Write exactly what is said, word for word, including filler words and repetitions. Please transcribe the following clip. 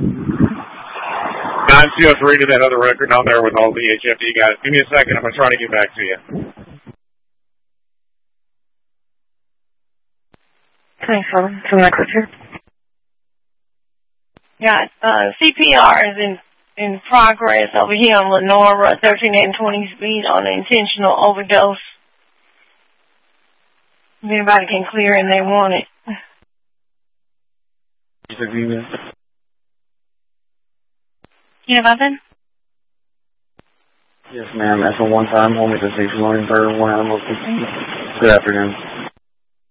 I'm just reading that other record on there with all the H F D guys. Give me a second. I'm going to try to get back to you. Thanks, Robin. Can I quit here? Yeah, uh, C P R is in, in progress over here on Lenora, thirteen and twenty speed on an intentional overdose. If anybody can clear and they want it. Yeah, nothing? Yes, ma'am. That's a one-time home. It's a six one third one. Good afternoon.